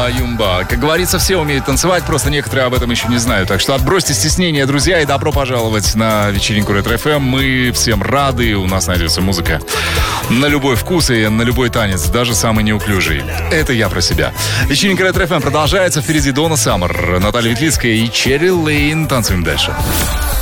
Юмба. Как говорится, все умеют танцевать, просто некоторые об этом еще не знают. Так что отбросьте стеснение, друзья, и добро пожаловать на вечеринку Ретро-ФМ. Мы всем рады, у нас найдется музыка на любой вкус и на любой танец, даже самый неуклюжий. Это я про себя. Вечеринка Ретро-ФМ продолжается. Впереди Дона Саммер, Наталья Ветлицкая и Черри Лейн. Танцуем дальше.